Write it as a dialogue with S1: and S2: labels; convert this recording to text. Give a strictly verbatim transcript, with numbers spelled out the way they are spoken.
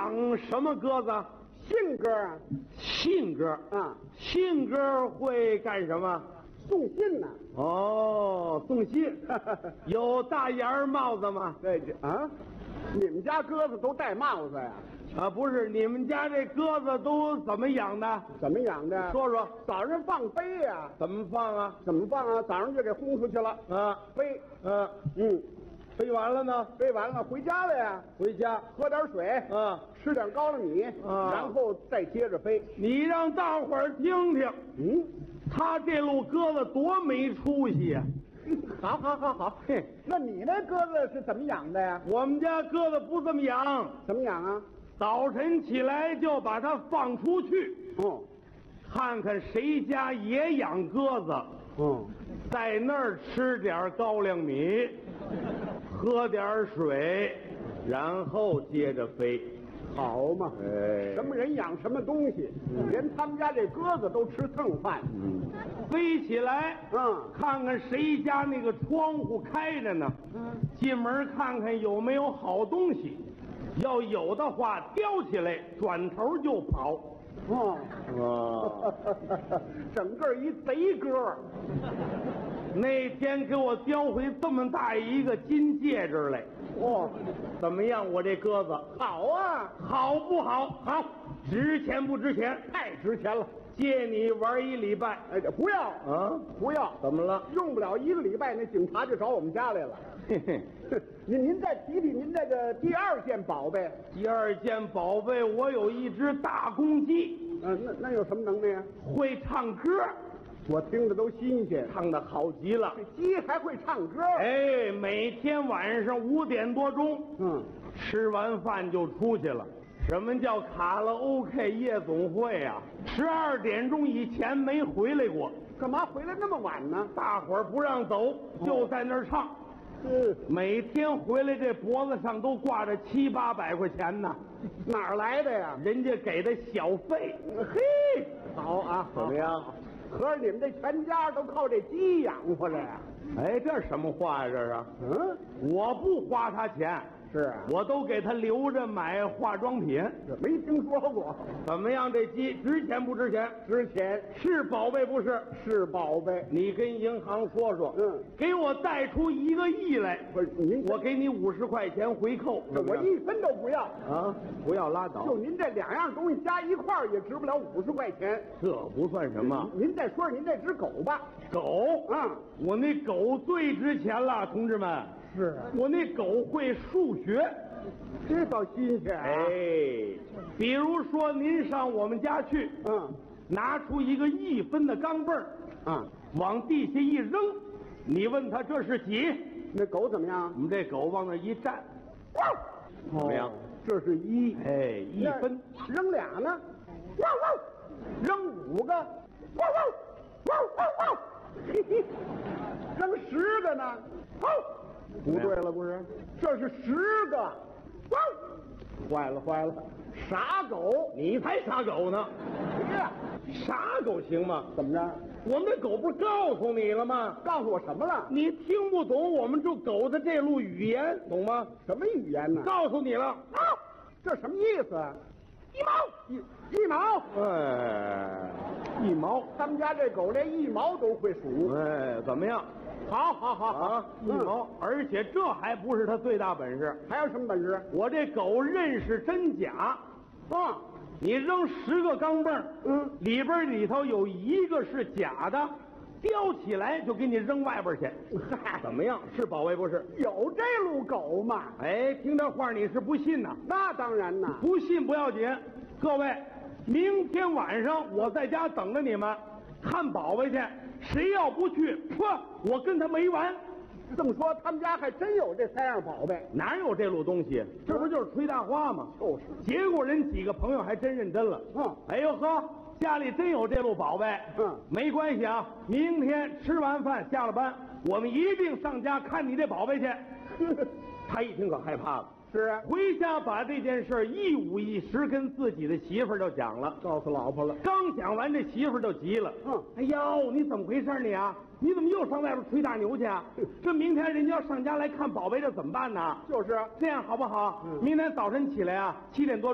S1: 养什么鸽子？
S2: 信鸽啊，
S1: 信鸽
S2: 啊，
S1: 信鸽会干什么？
S2: 送信呢、
S1: 哦，送信。有大檐儿帽子吗？
S2: 对这啊，你们家鸽子都戴帽子呀？
S1: 啊，不是，你们家这鸽子都怎么养的？
S2: 怎么养的？
S1: 说说，
S2: 早上放飞呀、
S1: 怎么放啊？
S2: 怎么放啊？早上就给轰出去了，
S1: 啊，
S2: 飞，
S1: 嗯，
S2: 嗯，
S1: 飞完了呢，
S2: 飞完了回家了呀，
S1: 回家。
S2: 喝点水，
S1: 啊，
S2: 吃点高粱米，
S1: 啊
S2: 然后再接着飞。
S1: 你让大伙儿听听，
S2: 嗯，
S1: 他这路鸽子多没出息呀、
S2: 好好好好，
S1: 嘿，
S2: 那你那鸽子是怎么养的呀？
S1: 我们家鸽子不这么养，
S2: 怎么养啊？
S1: 早晨起来就把它放出去，
S2: 哦，
S1: 看看谁家也养鸽子，
S2: 哦，
S1: 在那儿吃点高粱米，喝点水，然后接着飞。
S2: 好嘛，
S1: 哎
S2: 什么人养什么东西，连他们家这鸽子都吃蹭饭。
S1: 嗯，飞起来，
S2: 嗯
S1: 看看谁家那个窗户开着呢，
S2: 嗯，
S1: 进门看看有没有好东西，要有的话叼起来，转头就跑。
S2: 哦，
S1: 啊，
S2: 整个一贼鸽。
S1: 那天给我叼回这么大一个金戒指来，
S2: 哦，
S1: 怎么样？我这鸽子
S2: 好啊，
S1: 好不好？好，值钱不值钱？
S2: 太值钱了。
S1: 借你玩一礼拜。
S2: 哎，这不要
S1: 啊？
S2: 不要，
S1: 怎么了？
S2: 用不了一个礼拜，那警察就找我们家来了。
S1: 嘿嘿，
S2: 您您再提提您这个第二件宝贝。
S1: 第二件宝贝，我有一只大公鸡，
S2: 嗯、那那有什么能耐呀？
S1: 会唱歌，
S2: 我听着都新鲜。
S1: 唱的好极了。
S2: 这鸡还会唱歌？
S1: 哎，每天晚上五点多钟，
S2: 嗯，
S1: 吃完饭就出去了。什么叫卡拉 OK 夜总会啊？十二点钟以前没回来过。
S2: 干嘛回来那么晚呢？
S1: 大伙儿不让走，就在那儿唱。
S2: 嗯，
S1: 每天回来这脖子上都挂着七八百块钱呢，
S2: 哪儿来的呀？
S1: 人家给的小费。
S2: 嘿，好啊，
S1: 怎么样？
S2: 合着你们这全家都靠这鸡养活着呀？
S1: 哎，这什么话呀？这是？
S2: 嗯，
S1: 我不花他钱，
S2: 是啊，
S1: 我都给他留着买化妆品。
S2: 这没听说过。
S1: 怎么样？这鸡值钱不值钱？
S2: 值钱，
S1: 是宝贝不是？
S2: 是宝贝。
S1: 你跟银行说说，
S2: 嗯，
S1: 给我贷出一个亿来，
S2: 不是您，
S1: 我给你五十块钱回扣。
S2: 这我一分都不要。
S1: 啊，不要拉倒，
S2: 就您这两样东西加一块儿也值不了五十块钱。
S1: 这不算什么。
S2: 您再说说您这只狗吧。
S1: 狗
S2: 啊，
S1: 我那狗最值钱了，同志们。
S2: 是啊，
S1: 我那狗会数学。
S2: 这倒新鲜啊。
S1: 哎，比如说您上我们家去，
S2: 嗯，
S1: 拿出一个一分的钢镚儿，
S2: 啊，
S1: 往地下一扔，你问他这是几？
S2: 那狗怎么样？
S1: 我们这狗往那一站，怎么样？
S2: 这是一。
S1: 哎，一分。
S2: 那扔俩呢？汪汪！扔五个？汪汪！汪汪汪！嘿嘿，扔十个呢？哦，不对了，不是，这是十个。汪！坏了坏了，傻狗！
S1: 你才傻狗呢！
S2: 哎呀，
S1: 傻狗行吗？
S2: 怎么着？
S1: 我们这狗不是告诉你了吗？
S2: 告诉我什么了？
S1: 你听不懂我们这狗的这路语言，懂吗？
S2: 什么语言呢？
S1: 告诉你了，
S2: 啊，这什么意思啊？一毛一一毛，
S1: 哎，一毛，
S2: 他们家这狗连一毛都会数。
S1: 哎，怎么样？
S2: 好，好，好，好
S1: 啊，一毛，而且这还不是它最大本事。
S2: 还有什么本事？
S1: 我这狗认识真假，
S2: 啊，
S1: 你扔十个钢镚儿，
S2: 嗯，
S1: 里边里头有一个是假的，叼起来就给你扔外边去。
S2: 嗨，
S1: 怎么样？是宝贝不是？
S2: 有这路狗吗？
S1: 哎，听这话你是不信呐？
S2: 那当然呐。
S1: 不信不要紧，各位，明天晚上我在家等着你们，看宝贝去。谁要不去，嚯，我跟他没完。
S2: 这么说，他们家还真有这三样宝贝。
S1: 哪有这路东西？这不就是吹大话吗？
S2: 就是。
S1: 结果人几个朋友还真认真了。
S2: 嗯，
S1: 哎呦呵，家里真有这路宝贝。
S2: 嗯，
S1: 没关系啊，明天吃完饭下了班，我们一定上家看你这宝贝去。他一听可害怕了。
S2: 是啊，
S1: 回家把这件事一五一十跟自己的媳妇儿就讲了，
S2: 告诉老婆了。
S1: 刚讲完，这媳妇儿就急了。
S2: 嗯，
S1: 哎呦，你怎么回事你啊？你怎么又上外边吹大牛去啊？这明天人家要上家来看宝贝，这怎么办呢？
S2: 就是。
S1: 这样好不好？
S2: 嗯，
S1: 明天早晨起来啊，七点多钟。